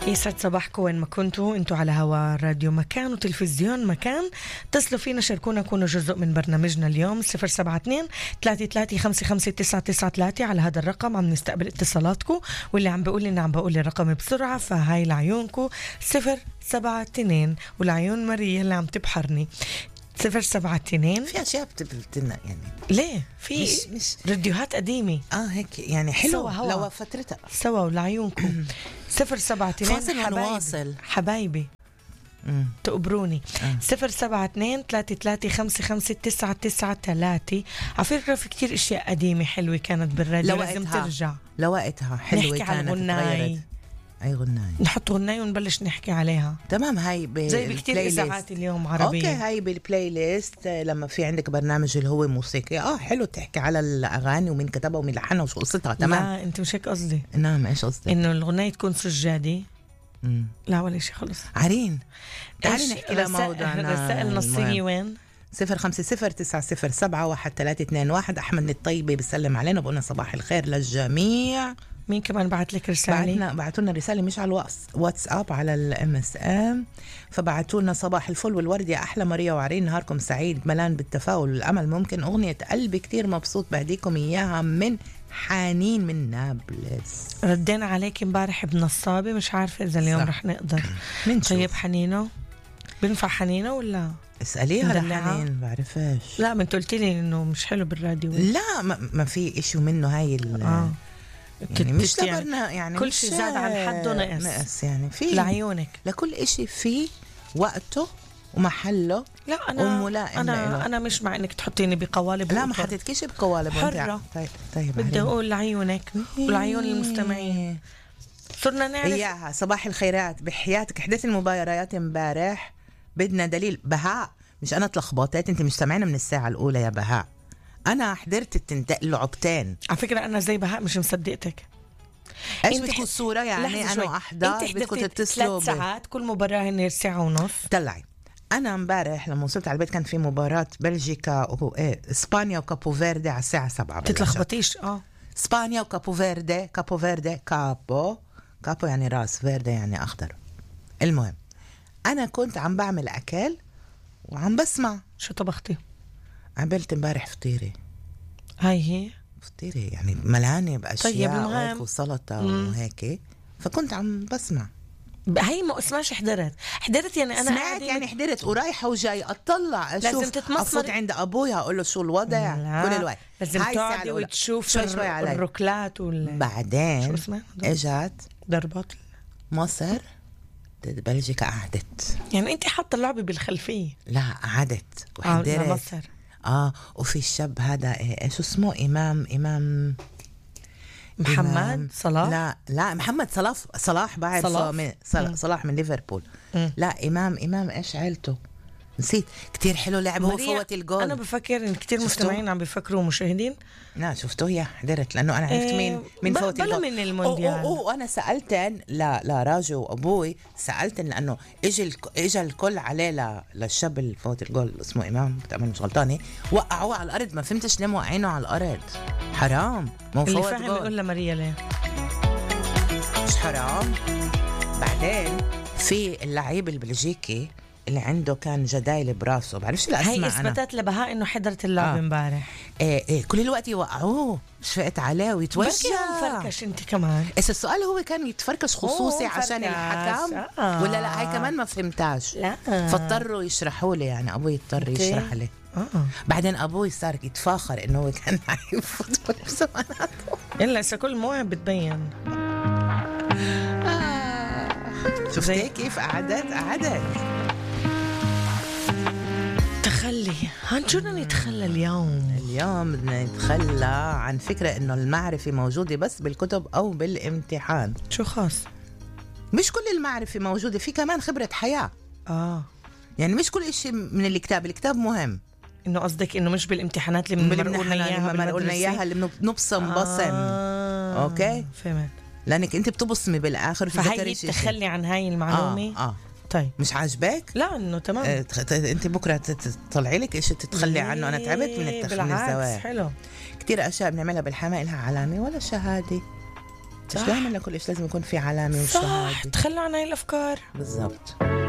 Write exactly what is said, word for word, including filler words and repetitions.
يسعد صباحكم وين ما كنتوا انتوا على هوا راديو مكان وتلفزيون مكان. اتصلوا فينا شاركونا كونوا جزء من برنامجنا اليوم صفر سبعة اثنين ثلاثة ثلاثة خمسة خمسة تسعة تسعة ثلاثة. على هذا الرقم عم نستقبل اتصالاتكم، واللي عم بقول لي عم بقول لي الرقم بسرعة فهاي لعيونكم صفر سبعة اثنين، والعيون ماريا اللي عم تبحرني صفر سبعة اثنين. في اشياء بتبتلنا يعني ليه في مش مش راديوهات قديمة اه هيك يعني حلو لو فترتها سوا ولعيونكم صفر سبعة اثنين. فاصل ونواصل حبايبي مم. تقبروني آه. صفر سبعة اثنين ثلاثة ثلاثة خمسة خمسة تسعة تسعة ثلاثة. على فكرة في كتير اشياء قديمة حلوة كانت بالراديو لازم ترجع لوقتها حلوة كانت تغيرت. اي غناي نحط غناي ونبلش نحكي عليها. تمام. هاي ب... زي بكتير اذاعات اليوم عربية. اوكي هاي بالبلاي ليست لما في عندك برنامج اللي هو موسيقي اه حلو تحكي على الاغاني ومين كتبها ومين لحنها وشو قصتها. تمام. لا انت مش هيك قصدي. نعم ايش قصدك؟ انه الغناية تكون سجادي. مم. لا ولا شيء خلص. عرين تعالي نحكي لموضوعنا. رسائل نصيني وين؟ صفر خمسة صفر تسعة صفر سبعة واحد ثلاثة اثنين واحد. أحمد من الطيبة بيسلم علينا وبقولنا صباح الخير للجميع. مين كمان بعت لك رسالة؟ بعتنا بعتوا لنا رسالة مش على الواتس واتساب على الام اس ام، فبعتوا لنا صباح الفل والورد يا أحلى ماريا وعرين، نهاركم سعيد ملان بالتفاؤل والأمل. ممكن أغنية قلبي كتير مبسوط بهديكم إياها من حنين من نابلس. ردينا عليك امبارح بنصابة، مش عارفة إذا اليوم رح نقدر. طيب حنينه بنفع حنينه ولا اسأليها لحنين بعرفش. لا ما انت قلت لي انه مش حلو بالراديو. لا ما, ما في اشي منه هاي آه. يعني مش تبرنا يعني كل شيء زاد عن حده نقص. نقص يعني في لعيونك لكل اشي في وقته ومحله. لا انا انا انا مش مع انك تحطيني بقوالب. لا ما حطيتكيش بقوالب حرة. طيب طيب بدي اقول لعيونك ولعيون المستمعين صرنا نعرف اياها. صباح الخيرات بحياتك. حدث المباريات امبارح بدنا دليل. بهاء مش انا تلخبطت، انت مش سامعينا من الساعه الاولى يا بهاء. انا حضرت التنت... اللعبتين على فكره. انا زي بهاء مش مصدقتك. ايش بدكم الصوره يعني انا احضر بدكم تتصلوا ثلاث ساعات كل مباراه هن ساعه ونص. طلعي انا امبارح لما وصلت على البيت كان في مباراه بلجيكا و ايه اسبانيا وكابو فيردي على الساعه سبعة. تتلخبطيش. اه اسبانيا وكابو فيردي. كابو فيردي كابو كابو يعني راس، فيردي يعني اخضر. المهم انا كنت عم بعمل اكل وعم بسمع. شو طبختي؟ عملت امبارح فطيرة. هاي هي فطيرة يعني ملانة بأشياء طيب وسلطة وهيك، فكنت عم بسمع. هاي ما اسمعش حضرت حضرت يعني أنا سمعت يعني حضرت ورايحة وجاي أطلع أشوف. لازم تتمصمر. أفوت عند أبويا أقول له شو الوضع كل الوقت. لازم تقعدي وتشوف الركلات وال... بعدين إجت ضربات مصر ضد بلجيكا. قعدت يعني أنت حاطة اللعبة بالخلفية. لا قعدت وحضرت. مصر اه وفي الشاب هذا ايش اسمه امام امام محمد إمام صلاح. لا لا محمد صلاح. صلاح بعرفه صلاح من صلاح من ليفربول. م. لا امام امام ايش عيلته نسيت. كتير حلو لعب هو فوت الجول. انا بفكر ان كتير مستمعين عم بيفكروا مشاهدين. لا شفتوه يا حضرت لانه انا عرفت مين مين فوت الجول من المونديال. اوه انا سالتن لا لا راجو وابوي سالتن لانه اجى اجى الكل عليه ل... للشاب اللي فوت الجول اسمه امام بتامل مش غلطانه. وقعوه على الارض ما فهمتش ليه موقعينه على الارض. حرام مو فوت اللي جول. فاهم يقول لماريا ليه مش حرام. بعدين في اللعيب البلجيكي اللي عنده كان جدايل براسه بعرفش الاسماء. هي اثبتت لبهاء انه حضرت اللعبه امبارح. آه. إيه إيه كل الوقت يوقعوه شفقت عليه ويتوجع. فركش انت كمان. بس السؤال هو كان يتفركش خصوصي عشان الحكم آه. ولا لا؟ هاي كمان ما فهمتاش. لا فاضطروا يشرحوا لي يعني ابوي يضطر يشرح لي. آه. بعدين ابوي صار يتفاخر انه هو كان لعيب فوتبول بزماناته. الا هسه كل مواهب بتبين. آه. شفتي كيف قعدت قعدت تخلي. هن شو بدنا نتخلى اليوم؟ اليوم بدنا نتخلى عن فكرة إنه المعرفة موجودة بس بالكتب أو بالامتحان. شو خاص؟ مش كل المعرفة موجودة، في كمان خبرة حياة. آه يعني مش كل إشي من الكتاب. الكتاب مهم. إنه قصدك إنه مش بالامتحانات اللي بنمرقولنا إياها بنمرقولنا إياها اللي بنبصم بصم. آه. أوكي فهمت. لأنك أنت بتبصمي بالآخر. فهي التخلي عن هاي المعلومة. آه. آه. طيب مش عاجبك؟ لا انه تمام. اه انت بكره تطلعي لك ايش تتخلي عنه. انا تعبت من التخلي الزواج. حلو. كتير اشياء بنعملها بالحماة لها علامه ولا شهاده. مش دائما لكل شيء لازم يكون في علامة صح، وشهادة. تخلوا عن هاي الأفكار بالضبط.